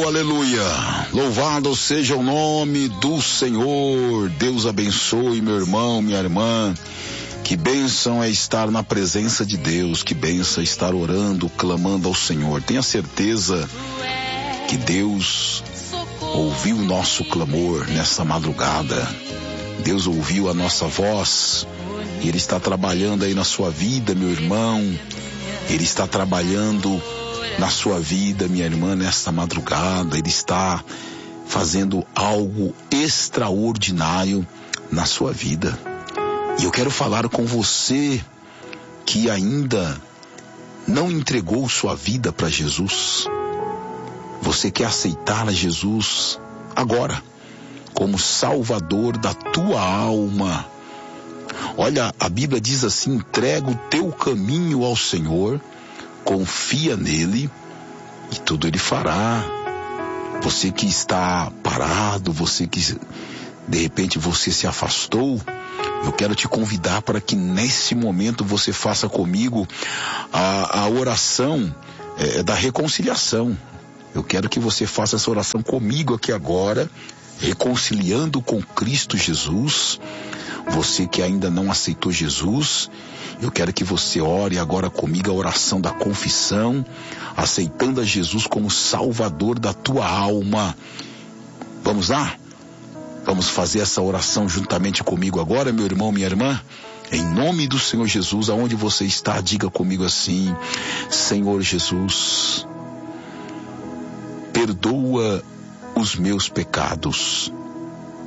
Oh, aleluia! Louvado seja o nome do Senhor. Deus abençoe meu irmão, minha irmã. Que bênção é estar na presença de Deus. Que bênção é estar orando, clamando ao Senhor. Tenha certeza que Deus ouviu o nosso clamor nessa madrugada. Deus ouviu a nossa voz. E Ele está trabalhando aí na sua vida, meu irmão. Ele está trabalhando na sua vida, minha irmã, nesta madrugada. Ele está fazendo algo extraordinário na sua vida. E eu quero falar com você que ainda não entregou sua vida para Jesus. Você quer aceitar a Jesus agora como Salvador da tua alma. Olha, a Bíblia diz assim: entrega o teu caminho ao Senhor, confia nele e tudo ele fará. Você que está parado, você que de repente você se afastou, eu quero te convidar para que nesse momento você faça comigo a oração da reconciliação. Eu quero que você faça essa oração comigo aqui agora, reconciliando com Cristo Jesus. Você que ainda não aceitou Jesus, eu quero que você ore agora comigo a oração da confissão, aceitando a Jesus como Salvador da tua alma. Vamos lá? Vamos fazer essa oração juntamente comigo agora, meu irmão, minha irmã? Em nome do Senhor Jesus, aonde você está, diga comigo assim: Senhor Jesus, perdoa os meus pecados.